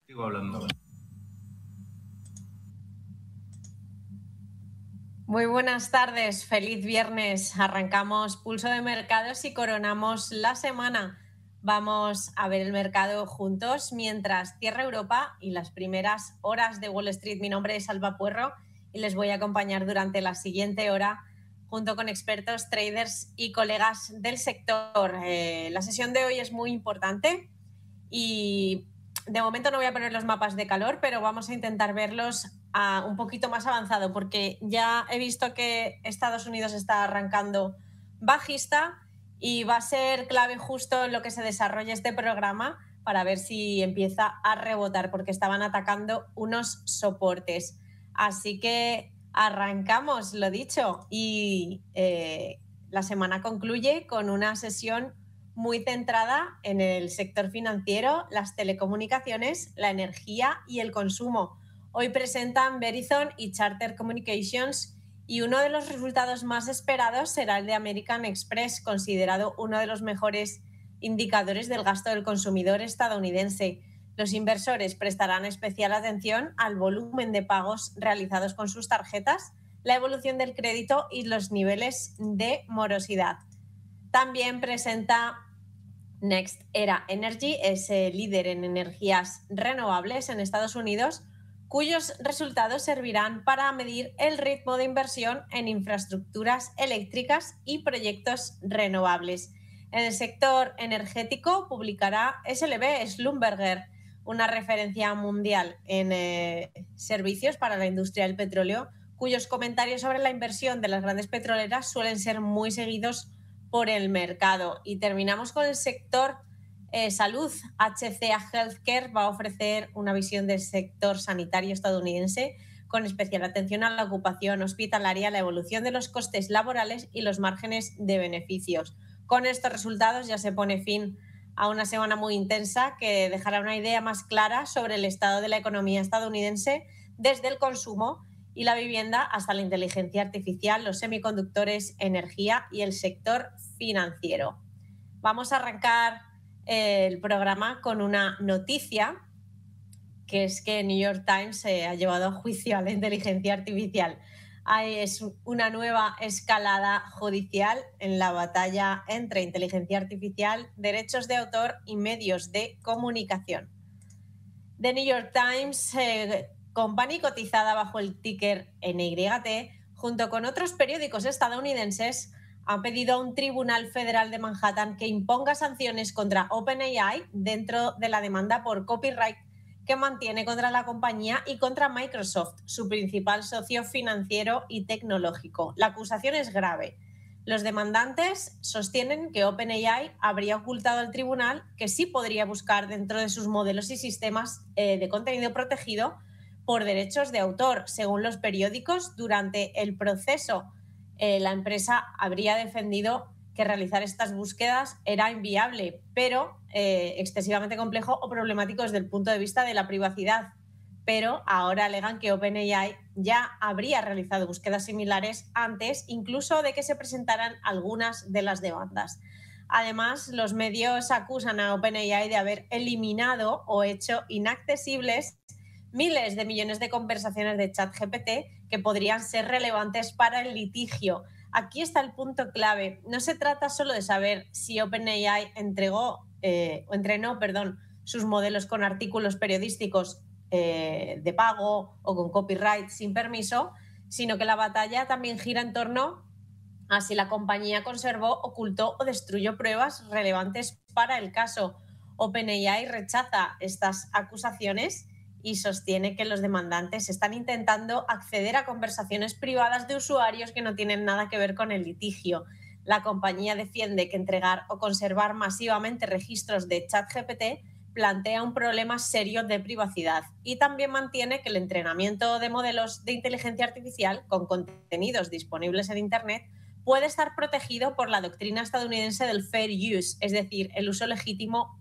Sigo hablando. Muy buenas tardes, feliz viernes. Arrancamos Pulso de Mercados y coronamos la semana. Vamos a ver el mercado juntos mientras cierra Europa y las primeras horas de Wall Street. Mi nombre es Alba Puerro y les voy a acompañar durante la siguiente hora junto con expertos, traders y colegas del sector. La sesión de hoy es muy importante y de momento no voy a poner los mapas de calor, pero vamos a intentar verlos un poquito más avanzado, porque ya he visto que Estados Unidos está arrancando bajista y va a ser clave justo en lo que se desarrolle este programa para ver si empieza a rebotar, porque estaban atacando unos soportes. Así que arrancamos, lo dicho, y la semana concluye con una sesión muy centrada en el sector financiero, las telecomunicaciones, la energía y el consumo. Hoy presentan Verizon y Charter Communications y uno de los resultados más esperados será el de American Express, considerado uno de los mejores indicadores del gasto del consumidor estadounidense. Los inversores prestarán especial atención al volumen de pagos realizados con sus tarjetas, la evolución del crédito y los niveles de morosidad. También presenta NextEra Energy, es líder en energías renovables en Estados Unidos, cuyos resultados servirán para medir el ritmo de inversión en infraestructuras eléctricas y proyectos renovables. En el sector energético publicará SLB Schlumberger, una referencia mundial en servicios para la industria del petróleo, cuyos comentarios sobre la inversión de las grandes petroleras suelen ser muy seguidos por el mercado. Y terminamos con el sector salud. HCA Healthcare va a ofrecer una visión del sector sanitario estadounidense con especial atención a la ocupación hospitalaria, la evolución de los costes laborales y los márgenes de beneficios. Con estos resultados ya se pone fin a una semana muy intensa que dejará una idea más clara sobre el estado de la economía estadounidense, desde el consumo y la vivienda hasta la inteligencia artificial, los semiconductores, energía y el sector financiero. Vamos a arrancar el programa con una noticia, que es que New York Times ha llevado a juicio a la inteligencia artificial. Es una nueva escalada judicial en la batalla entre inteligencia artificial, derechos de autor y medios de comunicación. The New York Times Company, cotizada bajo el ticker NYT, junto con otros periódicos estadounidenses, ha pedido a un tribunal federal de Manhattan que imponga sanciones contra OpenAI dentro de la demanda por copyright que mantiene contra la compañía y contra Microsoft, su principal socio financiero y tecnológico. La acusación es grave. Los demandantes sostienen que OpenAI habría ocultado al tribunal que sí podría buscar dentro de sus modelos y sistemas de contenido protegido por derechos de autor. Según los periódicos, durante el proceso, la empresa habría defendido que realizar estas búsquedas era inviable, pero excesivamente complejo o problemático desde el punto de vista de la privacidad. Pero ahora alegan que OpenAI ya habría realizado búsquedas similares antes, incluso de que se presentaran algunas de las demandas. Además, los medios acusan a OpenAI de haber eliminado o hecho inaccesibles miles de millones de conversaciones de ChatGPT que podrían ser relevantes para el litigio. Aquí está el punto clave. No se trata solo de saber si OpenAI entrenó sus modelos con artículos periodísticos de pago o con copyright sin permiso, sino que la batalla también gira en torno a si la compañía conservó, ocultó o destruyó pruebas relevantes para el caso. OpenAI rechaza estas acusaciones y sostiene que los demandantes están intentando acceder a conversaciones privadas de usuarios que no tienen nada que ver con el litigio. La compañía defiende que entregar o conservar masivamente registros de ChatGPT plantea un problema serio de privacidad y también mantiene que el entrenamiento de modelos de inteligencia artificial con contenidos disponibles en Internet puede estar protegido por la doctrina estadounidense del fair use, es decir, el uso legítimo